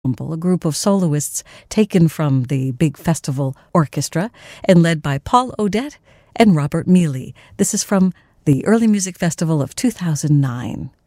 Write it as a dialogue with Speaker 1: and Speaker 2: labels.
Speaker 1: a group of soloists taken from the big festival orchestra and led by Paul Odette and Robert Mealy. This is from the Early Music Festival of 2009.